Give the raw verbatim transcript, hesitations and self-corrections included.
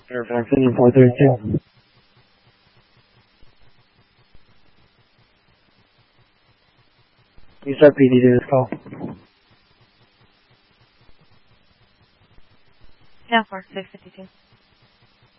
Fairfax, engine four thirty-two. Please start P D to this call. Yeah, for six fifty-two.